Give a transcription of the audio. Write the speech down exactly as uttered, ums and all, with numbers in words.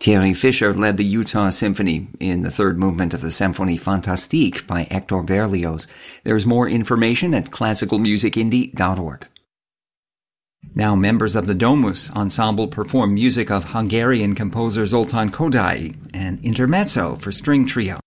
Thierry Fischer led the Utah Symphony in the third movement of the Symphonie Fantastique by Hector Berlioz. There's more information at classical music indie dot org. Now, members of the Domus Ensemble perform music of Hungarian composer Zoltán Kodály, and Intermezzo for string trio.